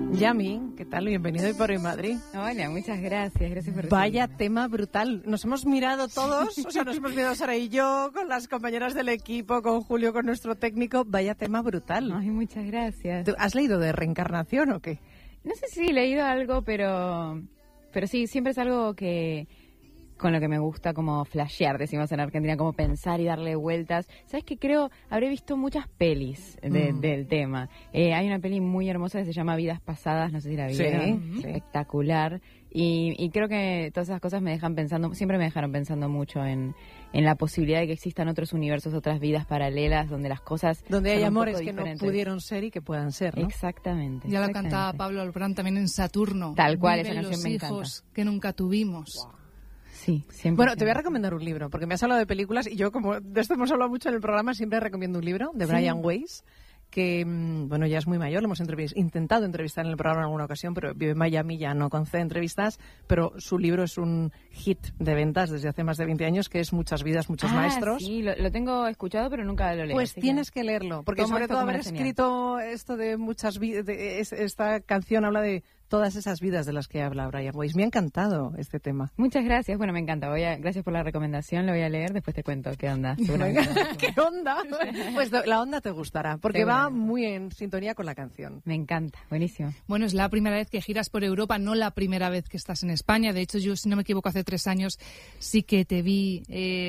Yami, ¿qué tal? Bienvenido hoy por Hoy Madrid. Hola, muchas gracias. Gracias por Vaya recibirme. tema brutal. Nos hemos mirado todos, o sea, nos hemos mirado Sara y yo, con las compañeras del equipo, con Julio, con nuestro técnico. Vaya tema brutal. Ay, muchas gracias. ¿Tú ¿Has leído de reencarnación o qué? No sé si he leído algo, pero sí, siempre es algo que con lo que me gusta como flashear, decimos en Argentina, como pensar y darle vueltas. ¿Sabes qué? Creo, habré visto muchas pelis del tema. Hay una peli muy hermosa que se llama Vidas Pasadas, no sé si la vieron. Sí. Espectacular. Y creo que todas esas cosas me dejan pensando, siempre me dejaron pensando mucho en la posibilidad de que existan otros universos, otras vidas paralelas, donde las cosas Donde hay son un poco amores que no diferentes. pudieron ser y que puedan ser, ¿no? Exactamente. Ya la exactamente. cantaba Pablo Alborán también en Saturno. Tal cual, esa Viven canción los me encanta. hijos que nunca tuvimos. Wow. Sí, siempre. Bueno, te voy a recomendar un libro, porque me has hablado de películas y yo, como de esto hemos hablado mucho en el programa, siempre recomiendo un libro de Brian Weiss, que, bueno, ya es muy mayor, lo hemos intentado entrevistar en el programa en alguna ocasión, pero vive en Miami, ya no concede entrevistas, pero su libro es un hit de ventas desde hace más de 20 años, que es Muchas vidas, muchos maestros. Sí, lo tengo escuchado, pero nunca lo leí. Pues tienes que leerlo, porque tomo sobre esto todo como haber una señal. escrito esto de muchas vidas, esta canción habla de todas esas vidas de las que habla Brian Weiss. Me ha encantado este tema. Muchas gracias. Bueno, me encanta. Gracias por la recomendación. Lo voy a leer. Después te cuento qué onda. ¿Qué onda? Pues la onda te gustará, porque va muy en sintonía con la canción. Me encanta. Buenísimo. Bueno, es la primera vez que giras por Europa, no la primera vez que estás en España. De hecho, yo, si no me equivoco, hace 3 años sí que te vi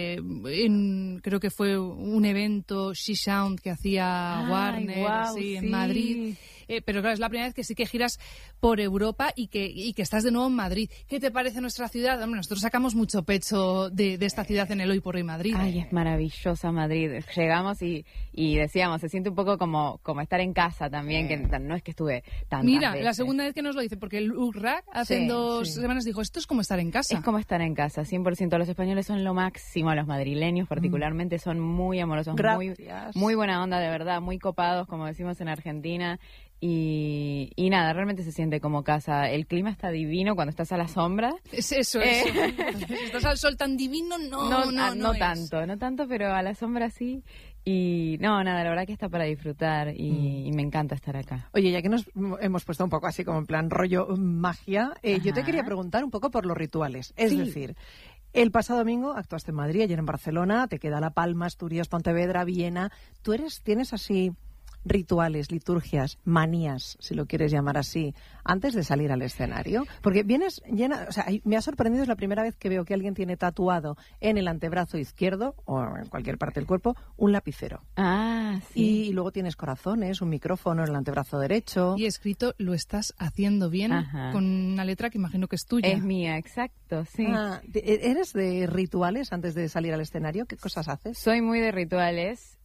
creo que fue un evento She Sound que hacía Warner, guau, en Madrid. Pero claro, es la primera vez que sí que giras por Europa y que estás de nuevo en Madrid. ¿Qué te parece nuestra ciudad? Hombre, nosotros sacamos mucho pecho de esta ciudad en el Hoy por Hoy Madrid. Ay, es maravillosa Madrid. Llegamos y decíamos, se siente un poco como estar en casa también, que no es que estuve tantas Mira, veces. la segunda vez que nos lo dice, porque el URAC hace 2 semanas dijo, esto es como estar en casa. Es como estar en casa, 100%. Los españoles son lo máximo, los madrileños particularmente son muy amorosos, muy buena onda, de verdad, muy copados, como decimos en Argentina. Y nada, realmente se siente como casa. El clima está divino cuando estás a la sombra. Es eso. Si estás al sol tan divino, no tanto, pero a la sombra sí. Y nada, la verdad que está para disfrutar y me encanta estar acá. Oye, ya que nos hemos puesto un poco así como en plan rollo magia, yo te quería preguntar un poco por los rituales. Es decir, el pasado domingo actuaste en Madrid, ayer en Barcelona, te queda La Palma, Asturias, Pontevedra, Viena. ¿Tienes así rituales, liturgias, manías, si lo quieres llamar así, antes de salir al escenario? Porque vienes llena, o sea, me ha sorprendido, es la primera vez que veo que alguien tiene tatuado en el antebrazo izquierdo o en cualquier parte del cuerpo un lapicero. Ah, sí. Y luego tienes corazones, un micrófono en el antebrazo derecho. Y escrito, lo estás haciendo bien, con una letra que imagino que es tuya. Es mía, exacto, sí. ¿Eres de rituales antes de salir al escenario? ¿Qué cosas haces? Soy muy de rituales.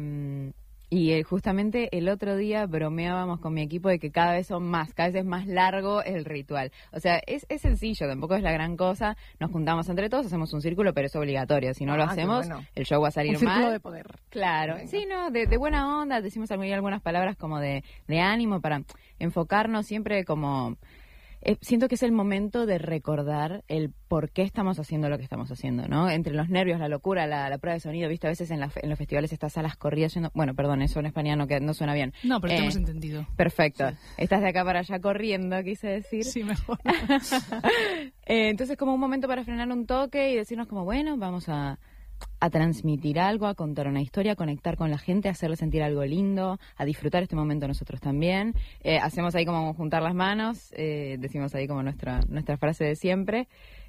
Y justamente el otro día bromeábamos con mi equipo de que cada vez es más largo el ritual. O sea, es sencillo, tampoco es la gran cosa. Nos juntamos entre todos, hacemos un círculo, pero es obligatorio. Si no lo hacemos, el show va a salir mal. Un círculo de poder. Claro. Venga. Sí, no, de buena onda. Decimos algunas palabras como de ánimo para enfocarnos siempre como... siento que es el momento de recordar el por qué estamos haciendo lo que estamos haciendo, ¿no? Entre los nervios, la locura, la prueba de sonido, ¿viste? A veces en los festivales estas salas corridas yendo... Bueno, perdón, eso en español no suena bien. No, pero te hemos entendido. Perfecto. Sí. Estás de acá para allá corriendo, quise decir. Sí, mejor. Entonces, como un momento para frenar un toque y decirnos como, bueno, vamos a transmitir algo, a contar una historia, a conectar con la gente, a hacerle sentir algo lindo, a disfrutar este momento nosotros también. Hacemos ahí como juntar las manos, decimos ahí como nuestra frase de siempre.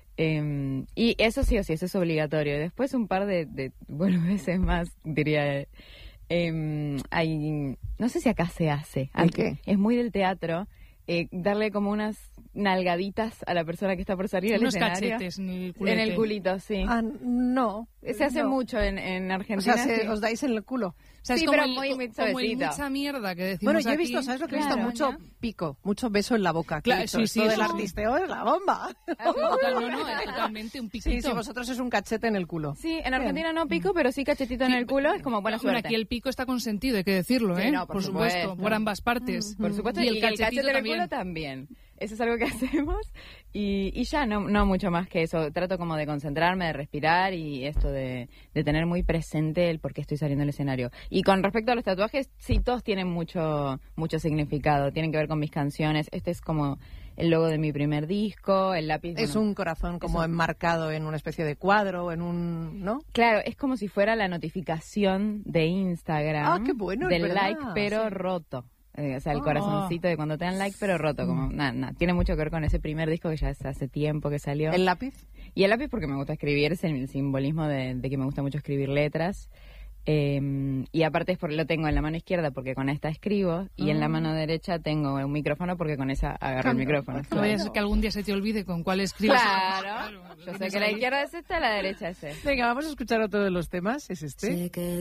Y eso sí o sí, eso es obligatorio. Y después un par de veces más, diría... no sé si acá se hace. ¿Qué? Es muy del teatro. Darle como unas nalgaditas a la persona que está por salir al escenario. Unos cachetes en el culete. En el culito, sí. No. Se hace mucho en Argentina. O sea, sí. os dais en el culo. O sea, sí, es pero como muy como el mucha mierda que decimos. Bueno, yo he aquí. visto, ¿sabes lo que he Claro, visto? Mucho pico, mucho beso en la boca. Claro, sí, esto del eso. artisteo es la bomba. Totalmente un piquito. Sí, sí, vosotros es un cachete en el culo. Sí, en Argentina no pico, pero sí cachetito en el culo. Es como buena Bueno, suerte. aquí el pico está consentido, hay que decirlo, Sí, ¿eh? no, por supuesto, supuesto. por ambas partes. Por supuesto, Y el cachetito en el también. culo también. eso es algo que hacemos y ya no mucho más que eso. Trato como de concentrarme, de respirar y esto de tener muy presente el por qué estoy saliendo al escenario. Y con respecto a los tatuajes, sí, todos tienen mucho significado, tienen que ver con mis canciones. Este es como el logo de mi primer disco, el lápiz. Es un corazón como enmarcado en una especie de cuadro, ¿no? Claro, es como si fuera la notificación de Instagram. Qué bueno, del like, pero roto. O sea, el corazoncito de cuando te dan like, pero roto. Como nada, tiene mucho que ver con ese primer disco que ya hace tiempo que salió. ¿El lápiz? Y el lápiz porque me gusta escribir, es el simbolismo de que me gusta mucho escribir letras. Y aparte lo tengo en la mano izquierda porque con esta escribo y en la mano derecha tengo un micrófono porque con esa agarro el micrófono. No vaya a ser que algún día se te olvide con cuál escribes. Claro, yo sé que la izquierda es esta, la derecha es esta. Venga, vamos a escuchar otro de los temas, es este.